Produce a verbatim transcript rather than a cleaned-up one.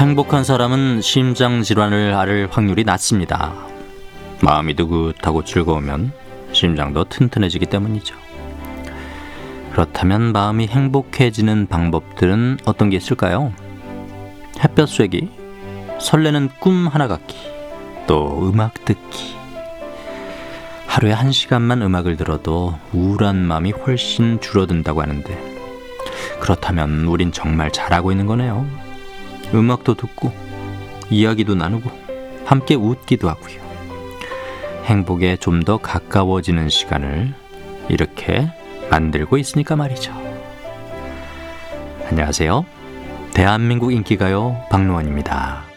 행복한 사람은 심장 질환을 앓을 확률이 낮습니다. 마음이 느긋하고 즐거우면 심장도 튼튼해지기 때문이죠. 그렇다면 마음이 행복해지는 방법들은 어떤 게 있을까요? 햇볕 쐬기, 설레는 꿈 하나 갖기, 또 음악 듣기. 하루에 한 시간만 음악을 들어도 우울한 마음이 훨씬 줄어든다고 하는데, 그렇다면 우린 정말 잘하고 있는 거네요. 음악도 듣고 이야기도 나누고 함께 웃기도 하고요. 행복에 좀 더 가까워지는 시간을 이렇게 만들고 있으니까 말이죠. 안녕하세요. 대한민국 인기가요 박노원입니다.